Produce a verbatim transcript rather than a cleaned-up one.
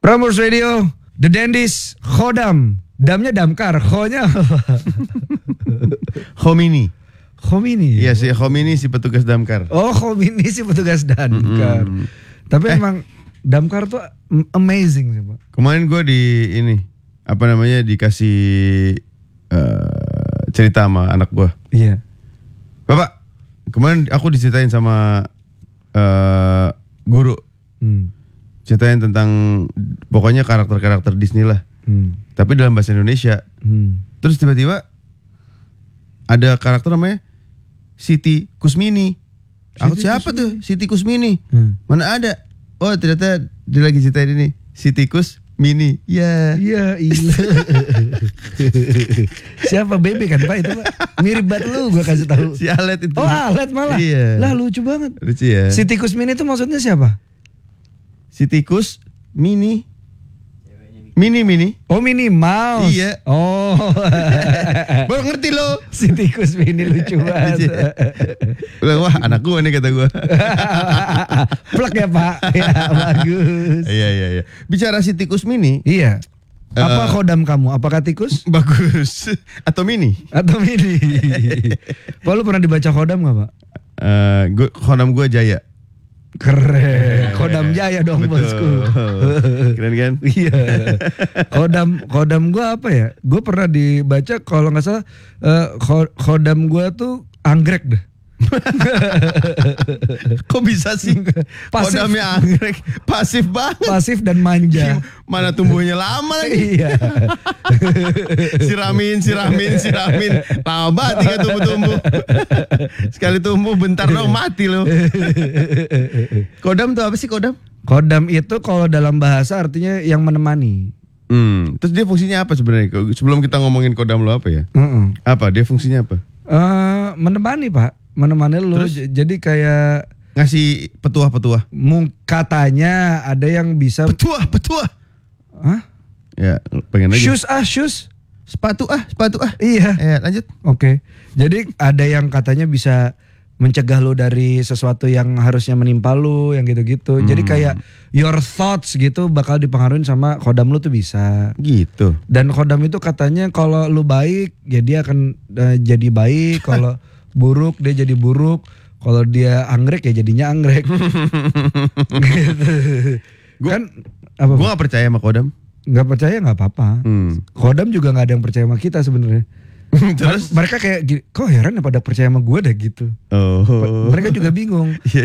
Prambors Radio, The Dandies, Khodam. Damnya damkar, kho-nya Khomini. Khomini. Iya si Khomini si petugas damkar. Oh, Khomini si petugas damkar. Mm-hmm. Tapi eh. emang damkar tuh amazing sih, Pak. Kemarin gue di ini apa namanya dikasih uh, cerita sama anak gue. Iya. Bapak, kemarin aku diceritain sama uh, guru. Hmm. Ceritain tentang pokoknya karakter-karakter Disney lah. Hmm. Tapi dalam bahasa Indonesia. Hmm. Terus tiba-tiba ada karakter namanya Siti Kusmini. Aku siapa Kusmini? Tuh Siti Kusmini? Hmm. Mana ada? Oh ternyata dia lagi ceritain ini Siti Kusmini. Ya. Iya iya. Siapa Bebe kan Pak itu Pak? Mirip banget lu gue kasih tahu. Si Alet itu. Oh Alet malah. Iya. Lah lucu banget. Lucu ya. Siti Kusmini itu maksudnya siapa? Siti Kusmini. Mini mini. Oh Minnie Mouse. Iya. Oh. Baru ngerti lo. Si tikus Minnie lucu banget. Wah anak gue nih kata gue. Plek ya Pak. Ya bagus. Iya iya iya. Bicara si tikus Mini. Iya. Apa uh, khodam kamu? Apakah tikus? Bagus. Atau Mini? Atau Mini. Pak lu pernah dibaca khodam gak Pak? Uh, gua, khodam gue Jaya. Keren, Khodam Jaya dong bosku. Keren kan? Iya. Khodam, Khodam gue apa ya? Gue pernah dibaca kalau nggak salah uh, Khodam gue tuh anggrek deh. Kok bisa sih? Pasif. Khodamnya anggrek, pasif banget. Pasif dan manja. Mana tumbuhnya lama lagi? Iya. siramin, siramin, siramin. Lama banget tiga tumbuh-tumbuh. Sekali tumbuh bentar dong mati loh. Khodam tuh apa sih Khodam? Khodam itu kalau dalam bahasa artinya yang menemani. Hmm. Terus dia fungsinya apa sebenarnya? Sebelum kita ngomongin Khodam lo apa ya? Mm-mm. Apa? Dia fungsinya apa? Uh, menemani Pak. Menemani lu. Terus, jadi kayak ngasih petuah-petuah. Katanya ada yang bisa petuah, petuah. Hah? Ya, pengen aja. Shoes ah, shoes. Sepatu ah, sepatu ah. Iya. Ya, lanjut. Oke. Okay. Jadi ada yang katanya bisa mencegah lu dari sesuatu yang harusnya menimpa lu, yang gitu-gitu. Hmm. Jadi kayak your thoughts gitu bakal dipengaruhi sama khodam lu tuh bisa. Gitu. Dan khodam itu katanya kalau lu baik, ya dia akan uh, jadi baik. Kalau buruk dia jadi buruk. Kalau dia anggrek ya jadinya anggrek. Gitu. Gua, kan apa? Gue gak percaya sama khodam. Gak percaya gak apa-apa. Hmm. Khodam juga gak ada yang percaya sama kita sebenarnya. Terus mereka kayak kok heran pada percaya sama gue dah gitu. Oh. Mereka juga bingung.